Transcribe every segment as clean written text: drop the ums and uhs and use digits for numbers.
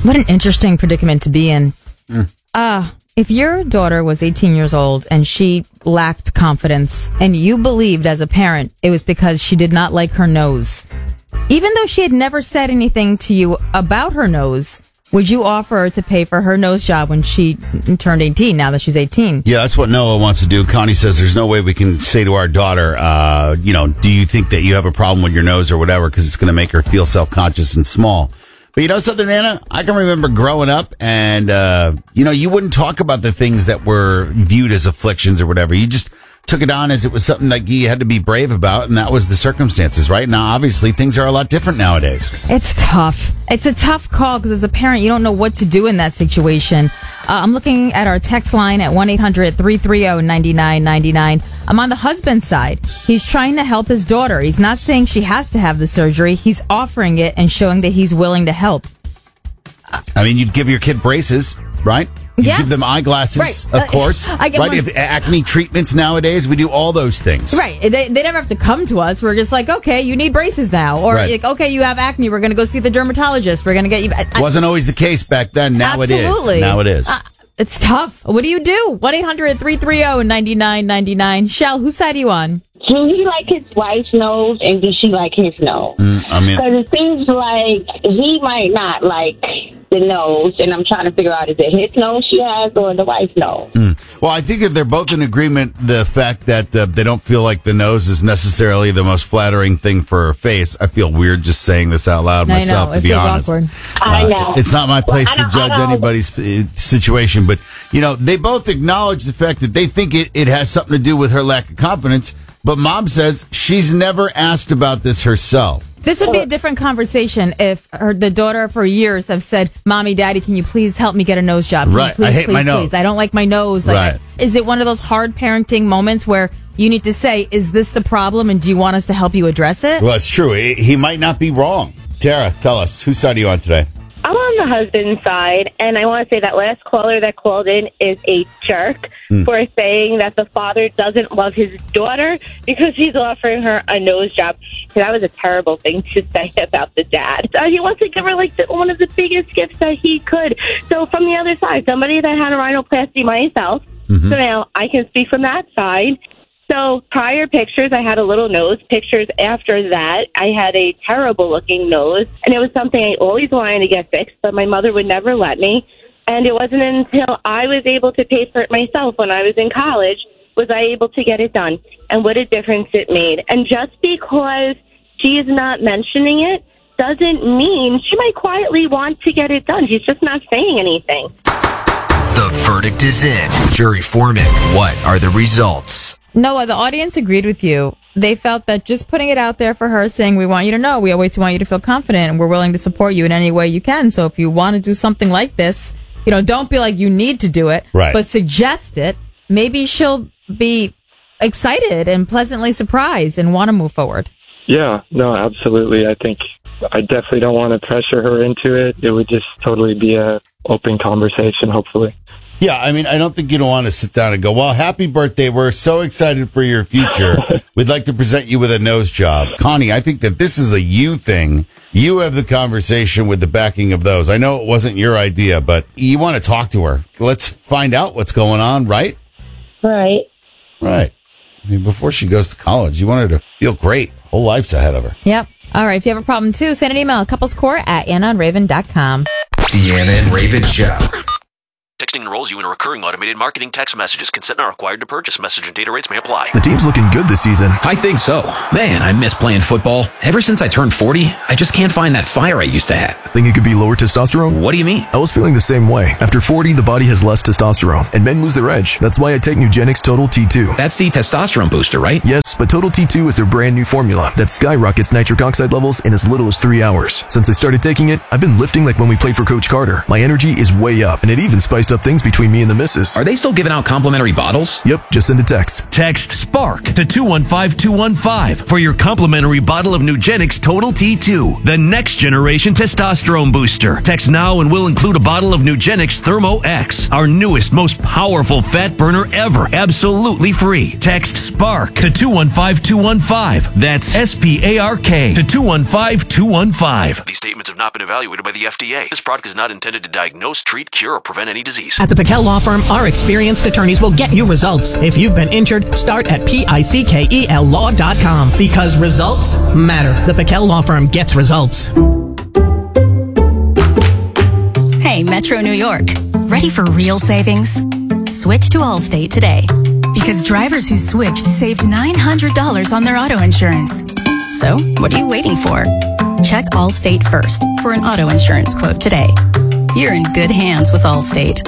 What an interesting predicament to be in. If your daughter was 18 years old and she lacked confidence and you believed as a parent it was because she did not like her nose, even though she had never said anything to you about her nose, would you offer her to pay for her nose job when she turned 18, now that she's 18? Yeah, that's what Noah wants to do. Connie says there's no way we can say to our daughter, do you think that you have a problem with your nose or whatever, because it's going to make her feel self-conscious and small. But you know something, Anna? I can remember growing up and, you wouldn't talk about the things that were viewed as afflictions or whatever. You just took it on as it was something that you had to be brave about, and that was the circumstances, right? Now, obviously, things are a lot different nowadays. It's tough. It's a tough call because as a parent, you don't know what to do in that situation. I'm looking at our text line at 1-800-330-9999. I'm on the husband's side. He's trying to help his daughter. He's not saying she has to have the surgery. He's offering it and showing that he's willing to help. I mean, you'd give your kid braces, right? You give them eyeglasses, right. Of course. Right? If acne treatments nowadays, we do all those things. Right. They never have to come to us. We're just like, okay, you need braces now. Or, like, okay, you have acne. We're going to go see the dermatologist. We're going to get you... Wasn't always the case back then. Now Absolutely. It is. Now it is. It's tough. What do you do? 1-800-330-9999. Shell, whose side are you on? Do he like his wife's nose, and does she like his nose? Because it seems like he might not like the nose, and I'm trying to figure out, is it his nose she has or the wife's nose? Well, I think that they're both in agreement, the fact that they don't feel like the nose is necessarily the most flattering thing for her face. I feel weird just saying this out loud myself, to be honest. Awkward. I know. It's not my place to judge anybody's situation, but, they both acknowledge the fact that they think it has something to do with her lack of confidence, but Mom says she's never asked about this herself. This would be a different conversation if the daughter for years have said, Mommy, Daddy, can you please help me get a nose job? Right. Please, I hate my nose. Please. I don't like my nose. Right. Is it one of those hard parenting moments where you need to say, is this the problem and do you want us to help you address it? Well, it's true. He might not be wrong. Tara, tell us, whose side are you on today? I'm on the husband's side, and I want to say that last caller that called in is a jerk for saying that the father doesn't love his daughter because he's offering her a nose job. That was a terrible thing to say about the dad. He wants to give her one of the biggest gifts that he could. So from the other side, somebody that had a rhinoplasty myself, so now I can speak from that side. So prior pictures, I had a little nose. Pictures after that, I had a terrible-looking nose. And it was something I always wanted to get fixed, but my mother would never let me. And it wasn't until I was able to pay for it myself when I was in college was I able to get it done. And what a difference it made. And just because she is not mentioning it doesn't mean she might quietly want to get it done. She's just not saying anything. The verdict is in. Jury foreman, what are the results? Noah, the audience agreed with you. They felt that just putting it out there for her, saying, we want you to know, we always want you to feel confident, and we're willing to support you in any way you can. So if you want to do something like this, don't feel like you need to do it, but suggest it. Maybe she'll be excited and pleasantly surprised and want to move forward. Yeah, no, absolutely. I think I definitely don't want to pressure her into it. It would just totally be a open conversation, hopefully. Yeah, I mean, I don't think you'd want to sit down and go, well, happy birthday. We're so excited for your future. We'd like to present you with a nose job. Connie, I think that this is a you thing. You have the conversation with the backing of those. I know it wasn't your idea, but you want to talk to her. Let's find out what's going on, right? Right. Right. I mean, before she goes to college, you want her to feel great. Whole life's ahead of her. Yep. All right. If you have a problem, too, send an email, couplescore@AnnaandRaven.com. The Anna and Raven Show. Texting enrolls you in a recurring automated marketing text messages. Consent not required to purchase. Message and data rates may apply. The team's looking good this season. I think so. Man, I miss playing football. Ever since I turned 40, I just can't find that fire I used to have. Think it could be lower testosterone? What do you mean? I was feeling the same way. After 40, the body has less testosterone, and men lose their edge. That's why I take Nugenix Total T2. That's the testosterone booster, right? Yes, but Total T2 is their brand new formula that skyrockets nitric oxide levels in as little as 3 hours. Since I started taking it, I've been lifting like when we played for Coach Carter. My energy is way up, and it even spiced up up things between me and the missus. Are they still giving out complimentary bottles? Yep, just send a text. Text SPARK to 215215 for your complimentary bottle of Nugenix Total T2, the next generation testosterone booster. Text now and we'll include a bottle of Nugenix Thermo X, our newest, most powerful fat burner ever, absolutely free. Text SPARK to 215215. That's SPARK to 215215. These statements have not been evaluated by the FDA. This product is not intended to diagnose, treat, cure, or prevent any disease. At the Piquel Law Firm, our experienced attorneys will get you results. If you've been injured, start at PICKELlaw.com because results matter. The Piquel Law Firm gets results. Hey, Metro New York. Ready for real savings? Switch to Allstate today because drivers who switched saved $900 on their auto insurance. So, what are you waiting for? Check Allstate first for an auto insurance quote today. You're in good hands with Allstate.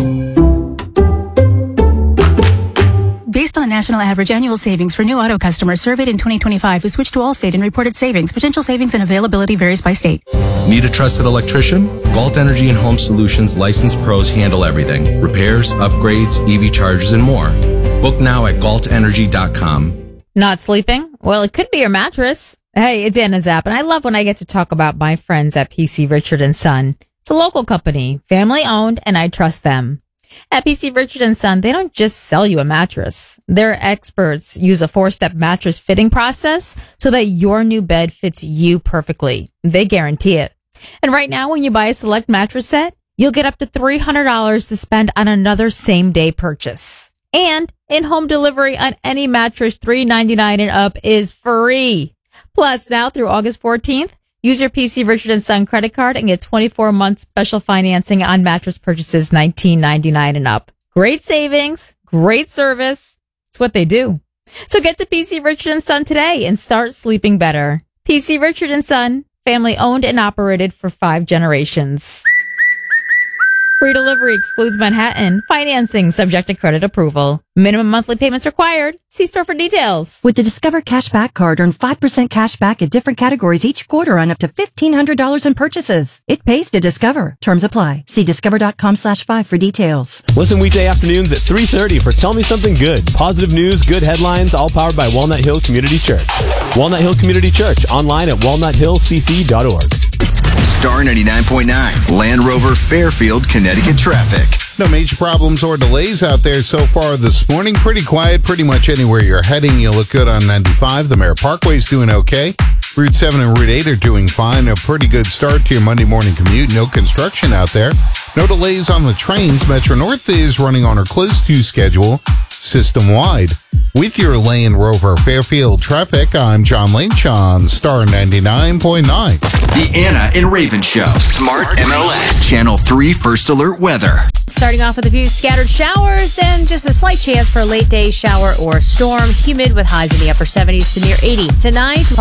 Based on national average annual savings for new auto customers surveyed in 2025 who switched to Allstate and reported savings. Potential savings and availability varies by state. Need a trusted electrician? Galt Energy and Home Solutions licensed pros handle everything. Repairs, upgrades, EV chargers, and more. Book now at galtenergy.com. Not sleeping? Well, it could be your mattress. Hey, it's Anna Zapp, and I love when I get to talk about my friends at PC Richard & Son. It's a local company, family owned, and I trust them. At PC Richard & Son, they don't just sell you a mattress. Their experts use a 4-step mattress fitting process so that your new bed fits you perfectly. They guarantee it. And right now, when you buy a select mattress set, you'll get up to $300 to spend on another same-day purchase. And in-home delivery on any mattress $399 and up is free. Plus, now through August 14th, use your PC Richard & Son credit card and get 24-month special financing on mattress purchases $19.99 and up. Great savings, great service. It's what they do. So get to PC Richard & Son today and start sleeping better. PC Richard & Son, family owned and operated for 5 generations. Free delivery excludes Manhattan. Financing subject to credit approval. Minimum monthly payments required. See store for details. With the Discover Cashback Card, earn 5% cash back at different categories each quarter on up to $1,500 in purchases. It pays to Discover. Terms apply. See discover.com/5 for details. Listen weekday afternoons at 3:30 for Tell Me Something Good. Positive news, good headlines, all powered by Walnut Hill Community Church. Walnut Hill Community Church, online at walnuthillcc.org. Star 99.9, Land Rover Fairfield, Connecticut traffic. No major problems or delays out there so far this morning. Pretty quiet pretty much anywhere you're heading. You look good on 95. The Merritt Parkway's doing okay. Route 7 and Route 8 are doing fine. A pretty good start to your Monday morning commute. No construction out there. No delays on the trains. Metro North is running on or close to schedule system-wide. With your Land Rover Fairfield traffic, I'm John Lynch on Star 99.9. The Anna and Raven Show. Smart MLS. Channel 3 First Alert Weather. Starting off with a few scattered showers and just a slight chance for a late day shower or storm. Humid with highs in the upper 70s to near 80. Tonight,